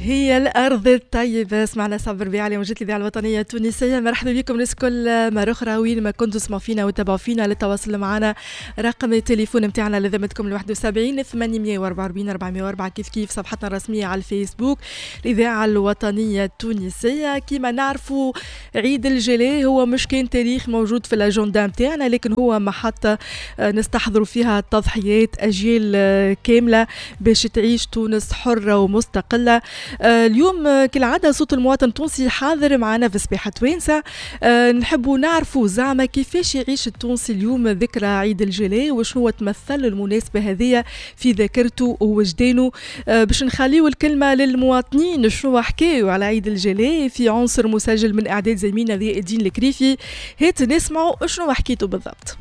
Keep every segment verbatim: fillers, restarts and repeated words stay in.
هي الأرض الطيبة. سمعنا صابر بيعلي وجدت الإذاعة الوطنية التونسية. مرحبا بكم الناس كل مرة أخرى وين ما كنتوا تسمعوا فينا وتابعوا فينا. للتواصل معنا رقم التليفون متاعنا لازمتكم لواحد وسبعين ثمانمية وأربعة وأربعين أربعمية وأربعة، كيف كيف صفحتنا الرسمية على الفيسبوك الإذاعة الوطنية التونسية. كما نعرفوا عيد الجلاء هو مش كان تاريخ موجود في الأجندة متاعنا، لكن هو محطة نستحضروا فيها تضحيات أجيال كاملة باش تعيش تونس حرة ومستقلة. اليوم كالعادة صوت المواطن التونسي حاضر معنا في سباحة توانسة. نحبوا نعرفوا زعما كيفاش يعيش التونسي اليوم ذكرى عيد الجلاء، وشنو تمثل المناسبة هذه في ذاكرته ووجدانه. باش نخليوا الكلمة للمواطنين شنو حكاوا على عيد الجلاء في عنصر مسجل من إعداد زميلنا ضياء الدين الكريفي. هات نسمعوا شنو حكيتوا بالضبط.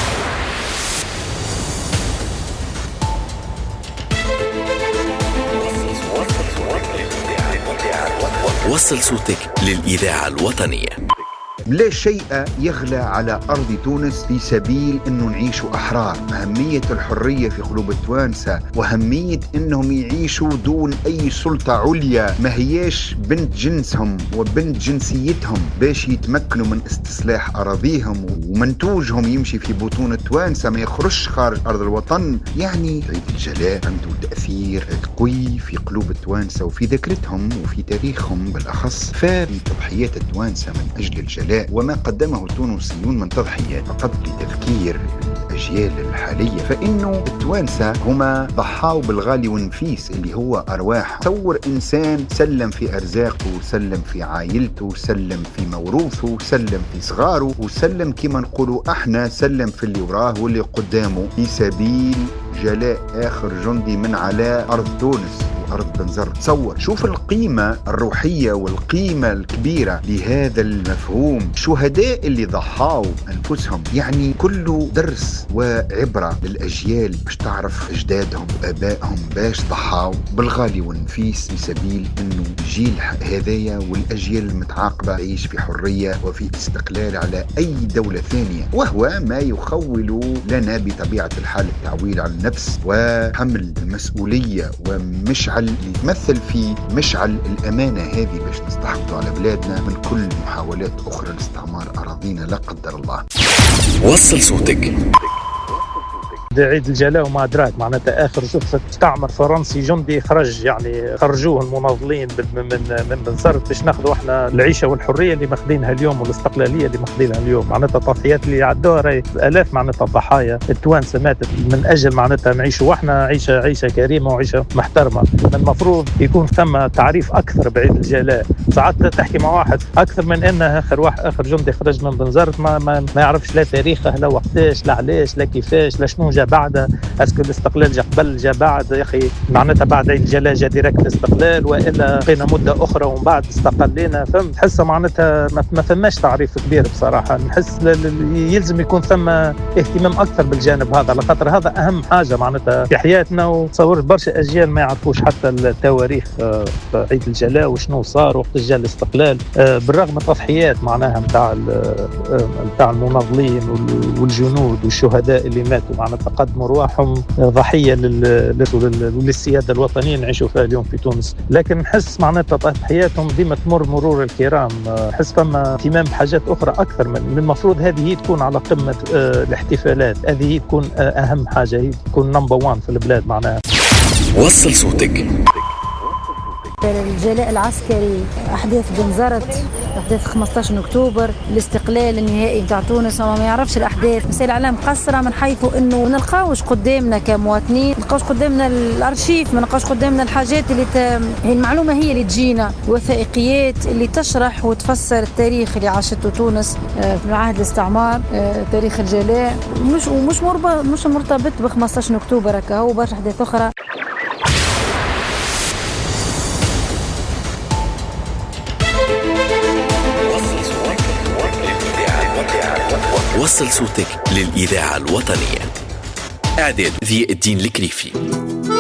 وصل صوتك للإذاعة الوطنية. لا شيء يغلى على أرض تونس في سبيل أنه نعيشوا أحرار. أهمية الحرية في قلوب التوانسة، وأهمية أنهم يعيشوا دون أي سلطة عليا ما هياش بنت جنسهم وبنت جنسيتهم باش يتمكنوا من استصلاح أراضيهم ومنتوجهم يمشي في بطون التوانسة ما يخرجش خارج أرض الوطن. يعني عيد الجلاء عنده تأثير قوي في قلوب التوانسة وفي ذاكرتهم وفي تاريخهم بالأخص، ففي تضحيات التوانسة من أجل الجلاء وما قدمه التونسيون من تضحيات فقط لتذكير الأجيال الحالية، فإنه التوانسة هما ضحاوا بالغالي والنفيس اللي هو أرواح. تصور إنسان سلم في أرزاقه، سلم في عائلته، سلم في موروثه، سلم في صغاره، وسلم كما نقولوا احنا سلم في اللي وراه واللي قدامه في سبيل جلاء آخر جندي من على أرض تونس أرض بنزرت. تصور شوف القيمة الروحية والقيمة الكبيرة لهذا المفهوم. شهداء اللي ضحاوا أنفسهم يعني كله درس وعبرة للأجيال باش تعرف أجدادهم وآبائهم باش ضحاوا بالغالي والنفيس في سبيل أنه جيل هذايا والأجيال المتعاقبة يعيش في حرية وفي استقلال على أي دولة ثانية، وهو ما يخول لنا بطبيعة الحال التعويل على النفس وحمل المسؤولية ومشعل اللي يتمثل في مشعل الأمانة هذه باش نستحفظوا على بلادنا من كل محاولات أخرى لاستعمار أراضينا لا قدر الله. وصل صوتك. عيد الجلاء وما أدراك معناتها آخر جثة مستعمر فرنسي جندي خرج، يعني خرجوه المناضلين من من بنزرت باش ناخذوا احنا العيشة والحرية اللي ماخذينها اليوم والاستقلالية اللي ماخذينها اليوم. معناتها التضحيات اللي عدوها راهي آلاف معناتها الضحايا التوانسة ماتت من أجل معناتها نعيشوا واحنا عيشة عيشة كريمة وعيشة محترمة. المفروض يكون ثم تعريف أكثر بعيد الجلاء. ساعات تحكي مع واحد أكثر من إنه آخر واحد آخر جندي خرج من بنزرت ما ما, ما يعرفش لا تاريخه لا وقتاش لا علاش لا كيفاش لا شنو جا بعد. اسكو الاستقلال جا قبل جا بعد يا اخي؟ معناتها بعد عيد الجلاء جا ديريكت استقلال والا بقينا مده اخرى ومن بعد استقلينا؟ فهمت؟ حسه معناتها ما ثماش تعريف كبير بصراحه. نحس يلزم يكون ثم اهتمام اكثر بالجانب هذا، على خاطر هذا اهم حاجه معناتها في حياتنا. وتصور برشا اجيال ما يعرفوش حتى التواريخ عيد الجلاء وشنو صار وقت جا الاستقلال، بالرغم من التضحيات معناها نتاع نتاع المناضلين والجنود والشهداء اللي ماتوا معناتها قدموا أرواحهم ضحية للسيادة الوطنية نعيشوا فيها اليوم في تونس. لكن نحس معناتها تضحياتهم ديما تمر مرور الكرام. نحس فما اهتمام بحاجات أخرى أكثر من المفروض. هذه هي تكون على قمة الاحتفالات، هذه هي تكون أهم حاجة، هي تكون نمبر وان في البلاد معناها. وصل صوتك. الجلاء العسكري، أحداث بنزرت، أحداث خمسة عشر أكتوبر، الاستقلال النهائي بتاع تونس. وما يعرفش الأحداث مسائل الإعلام قصرة من حيث إنه ما نلقاوش قدامنا كمواطنين، ما نلقاوش قدامنا الأرشيف، ما نلقاوش قدامنا الحاجات اللي ت... هي المعلومة هي اللي تجينا، وثائقيات اللي تشرح وتفسر التاريخ اللي عاشته تونس في عهد الاستعمار، تاريخ الجلاء، مش ومش مربط مش مرتبط ب خمسة عشر أكتوبر هكا، هو برشا أحداث أخرى. وصل صوتك للإذاعة الوطنية. إعداد ضياء الدين الكريفي.